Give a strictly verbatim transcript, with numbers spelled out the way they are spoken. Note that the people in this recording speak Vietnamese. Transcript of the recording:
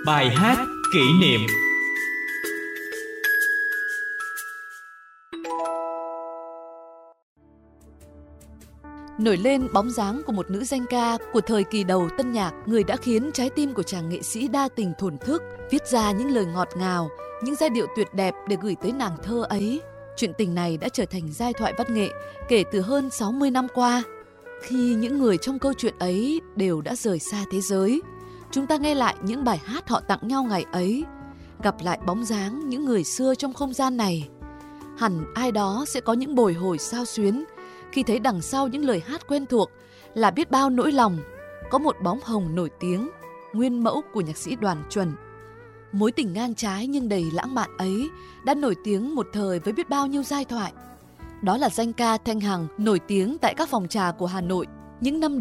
Bài hát kỷ niệm. Nổi lên bóng dáng của một nữ danh ca của thời kỳ đầu tân nhạc, người đã khiến trái tim của chàng nghệ sĩ đa tình thổn thức, viết ra những lời ngọt ngào, những giai điệu tuyệt đẹp để gửi tới nàng thơ ấy. Chuyện tình này đã trở thành giai thoại văn nghệ kể từ hơn sáu mươi năm qua. Khi những người trong câu chuyện ấy đều đã rời xa thế giới, chúng ta nghe lại những bài hát họ tặng nhau ngày ấy, gặp lại bóng dáng những người xưa trong không gian này. Hẳn ai đó sẽ có những bồi hồi xao xuyến khi thấy đằng sau những lời hát quen thuộc là biết bao nỗi lòng, có một bóng hồng nổi tiếng, nguyên mẫu của nhạc sĩ Đoàn Chuẩn. Mối tình ngang trái nhưng đầy lãng mạn ấy đã nổi tiếng một thời với biết bao nhiêu giai thoại. Đó là danh ca Thanh Hằng, nổi tiếng tại các phòng trà của Hà Nội những năm